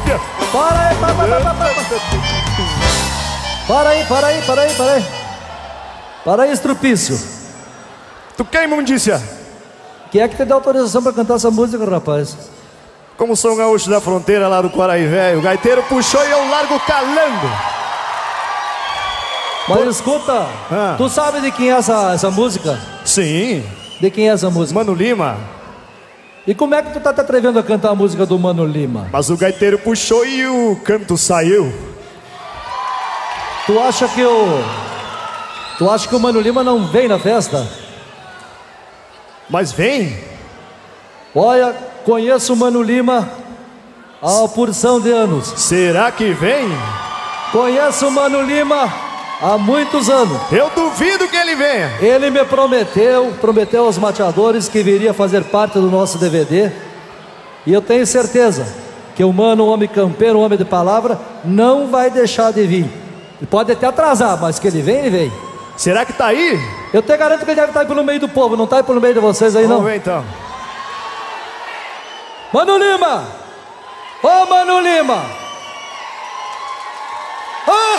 Para aí, para aí. Para aí, estrupício. Tu quer, imundícia? Quem é que te deu autorização pra cantar essa música, rapaz? Como sou um gaúcho da fronteira lá do Quaraí Velho, o gaiteiro puxou e eu largo calando. Mas escuta, tu sabe de quem é essa música? Sim. De quem é essa música? Mano Lima. E como é que tu tá te atrevendo a cantar a música do Mano Lima? Mas o gaiteiro puxou e o canto saiu. Tu acha que o Mano Lima não vem na festa? Mas vem. Olha, conheço o Mano Lima há uma porção de anos. Será que vem? Conheço o Mano Lima há muitos anos. Eu duvido que ele venha. Ele me prometeu aos mateadores que viria fazer parte do nosso DVD. E eu tenho certeza que o Mano, um homem campeiro, um homem de palavra, não vai deixar de vir. Ele pode até atrasar, mas que ele vem, ele vem. Será que tá aí? Eu te garanto que ele deve estar aí pelo meio do povo, não está aí pelo meio de vocês aí, não? Vamos ver então. Mano Lima! Ô, Mano Lima!